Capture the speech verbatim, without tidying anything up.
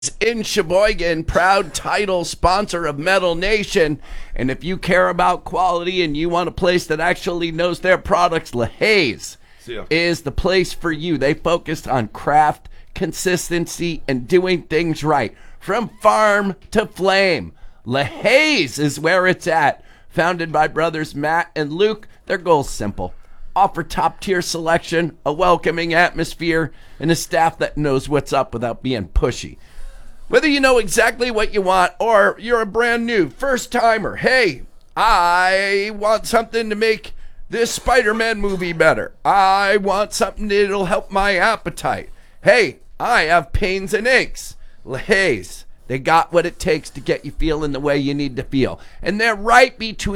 in Sheboygan, proud title sponsor of Metal Nation. And if you care about quality and you want a place that actually knows their products, LaHaye's is the place for you. They focused on craft, consistency, and doing things right. From farm to flame, LaHaye's is where it's at. Founded by brothers Matt and Luke, their goal's simple. Offer top-tier selection, a welcoming atmosphere, and a staff that knows what's up without being pushy. Whether you know exactly what you want or you're a brand new first-timer, hey, I want something to make this Spider-Man movie better. I want something that'll help my appetite. Hey, I have pains and aches. LaHaye's, they got what it takes to get you feeling the way you need to feel. And they're right between